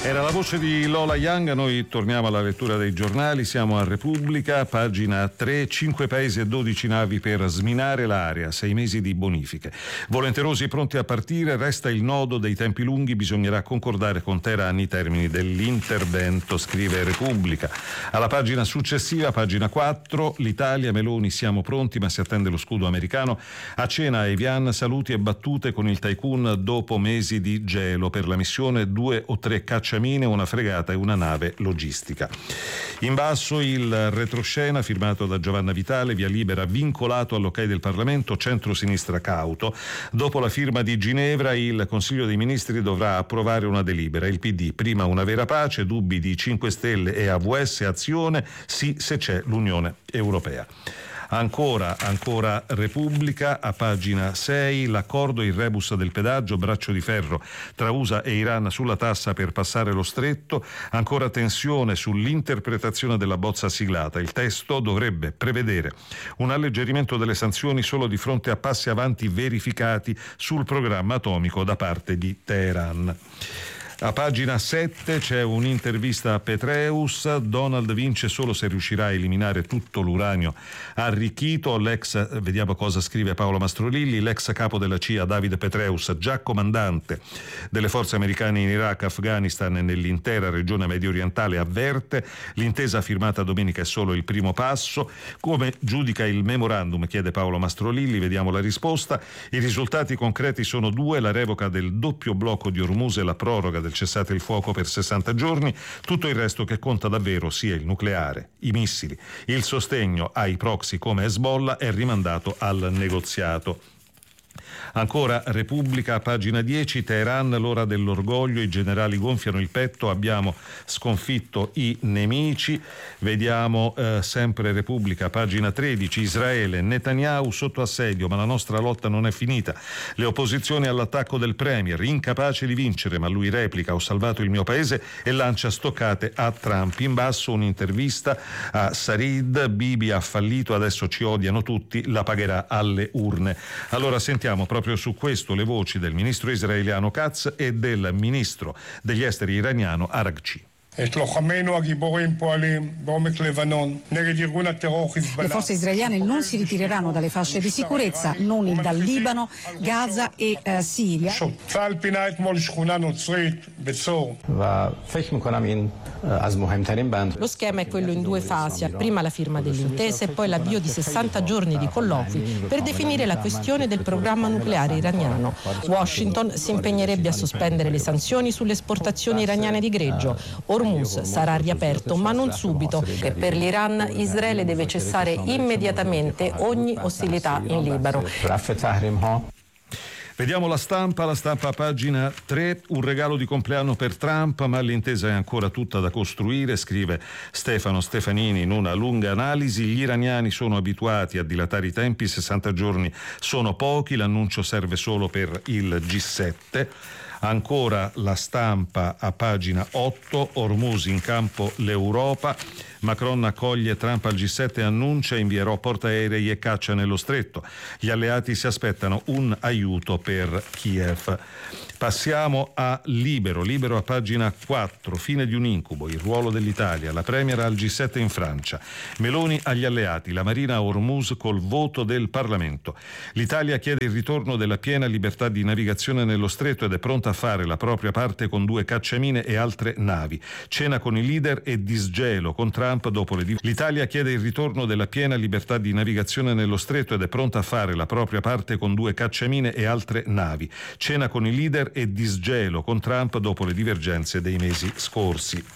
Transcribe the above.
Era la voce di Lola Young. Noi torniamo alla lettura dei giornali, siamo a Repubblica, pagina 3, 5 paesi e 12 navi per sminare l'area, 6 mesi di bonifiche. Volenterosi pronti a partire, resta il nodo dei tempi lunghi, bisognerà concordare con Teheran i termini dell'intervento, scrive Repubblica. Alla pagina successiva, pagina 4, l'Italia, Meloni, siamo pronti ma si attende lo scudo americano. A cena a Evian, saluti e battute con il tycoon dopo mesi di gelo. Per la missione 2 o 3 cacciamine, una fregata e una nave logistica. In basso il retroscena firmato da Giovanna Vitale, via libera vincolato all'ok del Parlamento, centro-sinistra cauto. Dopo la firma di Ginevra il Consiglio dei Ministri dovrà approvare una delibera. Il PD prima una vera pace, dubbi di 5 Stelle e AVS Azione, sì se c'è l'Unione Europea. Ancora Repubblica, a pagina 6, l'accordo e il rebus del pedaggio, braccio di ferro tra USA e Iran sulla tassa per passare lo stretto, ancora tensione sull'interpretazione della bozza siglata. Il testo dovrebbe prevedere un alleggerimento delle sanzioni solo di fronte a passi avanti verificati sul programma atomico da parte di Teheran. A pagina 7 c'è un'intervista a Petraeus. Donald vince solo se riuscirà a eliminare tutto l'uranio arricchito. Vediamo cosa scrive Paolo Mastrolilli. L'ex capo della CIA David Petraeus, già comandante delle forze americane in Iraq, Afghanistan e nell'intera regione medio orientale, avverte: l'intesa firmata domenica è solo il primo passo. Come giudica il memorandum, chiede Paolo Mastrolilli. Vediamo la risposta. I risultati concreti sono 2: la revoca del doppio blocco di Hormuz e la proroga del cessate il fuoco per 60 giorni. Tutto il resto che conta davvero, sia il nucleare, i missili, il sostegno ai proxy come Hezbollah, è rimandato al negoziato. Ancora Repubblica, pagina 10, Teheran, l'ora dell'orgoglio, i generali gonfiano il petto, abbiamo sconfitto i nemici. Vediamo sempre Repubblica, pagina 13, Israele, Netanyahu sotto assedio, ma la nostra lotta non è finita. Le opposizioni all'attacco del premier, incapace di vincere, ma lui replica: ho salvato il mio paese, e lancia stoccate a Trump. In basso un'intervista a Sarid: Bibi ha fallito, adesso ci odiano tutti, la pagherà alle urne. Allora sentiamo proprio su questo le voci del ministro israeliano Katz e del ministro degli esteri iraniano Araghchi. Le forze israeliane non si ritireranno dalle fasce di sicurezza, non dal Libano, Gaza e Siria. Lo schema è quello in 2 fasi: prima la firma dell'intesa e poi l'avvio di 60 giorni di colloqui per definire la questione del programma nucleare iraniano. Washington si impegnerebbe a sospendere le sanzioni sulle esportazioni iraniane di greggio. Hormuz sarà riaperto, ma non subito, e per l'Iran Israele deve cessare immediatamente ogni ostilità in Libano. Vediamo la stampa, pagina 3, un regalo di compleanno per Trump, ma l'intesa è ancora tutta da costruire, scrive Stefano Stefanini in una lunga analisi. Gli iraniani sono abituati a dilatare i tempi, 60 giorni sono pochi, l'annuncio serve solo per il G7. Ancora la stampa a pagina 8, Hormuz in campo l'Europa, Macron accoglie Trump al G7 e annuncia: invierò portaerei e caccia nello stretto. Gli alleati si aspettano un aiuto per Kiev. Passiamo a Libero a pagina 4, fine di un incubo, il ruolo dell'Italia, la premier al G7 in Francia, Meloni agli alleati, la Marina a Hormuz col voto del Parlamento. L'Italia chiede il ritorno della piena libertà di navigazione nello stretto ed è pronta a fare la propria parte con 2 cacciamine e altre navi. Cena con i leader e disgelo con Trump dopo le L'Italia chiede il ritorno della piena libertà di navigazione nello stretto ed è pronta a fare la propria parte con 2 cacciamine e altre navi. Cena con i leader e disgelo con Trump dopo le divergenze dei mesi scorsi.